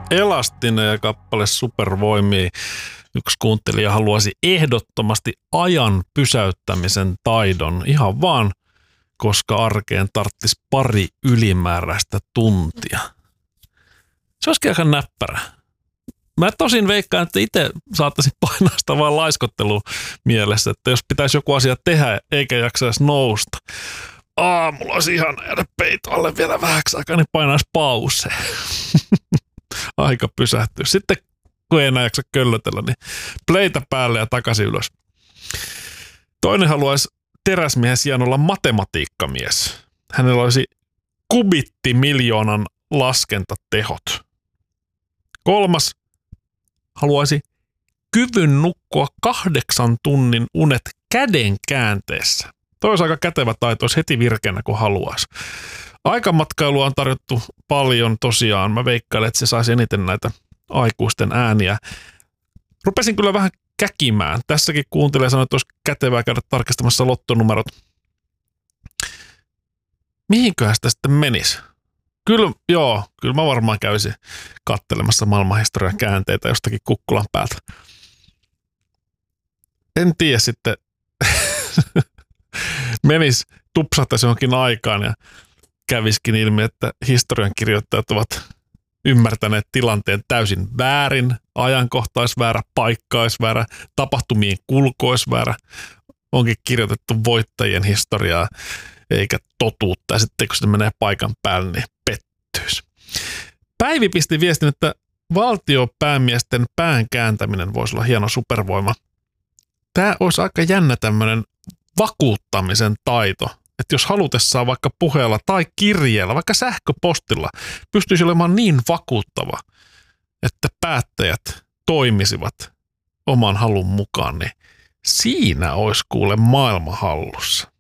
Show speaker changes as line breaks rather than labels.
Elastinen ja kappale Supervoimia. Yksi kuuntelija haluaisi ehdottomasti ajan pysäyttämisen taidon. Ihan vaan, koska arkeen tarttisi pari ylimääräistä tuntia. Se olisikin aika näppärä. Mä tosin veikkaan, että itse saattaisin painaa sitä vaan laiskottelua mielessä, että jos pitäisi joku asia tehdä eikä jaksaisi nousta. Mulla olisi ihan jäädä peito alle vielä vähäksi aikaa, niin painaisi pause. Aika pysähtyy. Sitten kun ei enää jaksa köllötellä, niin playtä päälle ja takaisin ylös. Toinen haluaisi teräsmiehen sijaan olla matematiikkamies. Hänellä olisi kubittimiljoonan laskentatehot. Kolmas haluaisi kyvyn nukkua 8 tunnin unet käden käänteessä. Toi olisi aika kätevä taito, olisi heti virkeänä kun haluaisi. Aikamatkailua on tarjottu paljon tosiaan. Mä veikkailen, että se saisi eniten näitä aikuisten ääniä. Rupesin kyllä vähän käkimään. Tässäkin kuuntelee sanoa, että olisi kätevää käydä tarkistamassa lottonumerot. Mihinköhän sitä sitten menisi? Kyllä mä varmaan kävisin kattelemassa maailmanhistorian käänteitä jostakin kukkulan päältä. En tiedä sitten. Menis tupsahtaisi johonkin aikaan ja käviskin ilmi, että historiankirjoittajat ovat ymmärtäneet tilanteen täysin väärin. Ajankohta olisi väärä, paikka olisi väärä, tapahtumien kulku olisi väärä. Onkin kirjoitettu voittajien historiaa eikä totuutta. Ja sitten kun se menee paikan päälle, niin pettyisi. Päivi pisti viestin, että valtiopäämiesten pään kääntäminen voisi olla hieno supervoima. Tämä olisi aika jännä tämmöinen vakuuttamisen taito. Että jos halutessaan vaikka puheella tai kirjeellä, vaikka sähköpostilla, pystyisi olemaan niin vakuuttava, että päättäjät toimisivat oman halun mukaan, niin siinä olisi kuule maailma hallussa.